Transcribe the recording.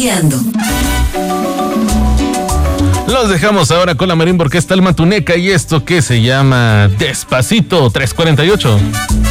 Marimboneando. Los dejamos ahora con la Marimba Orquesta Alma Tuneca y esto que se llama Despacito 348.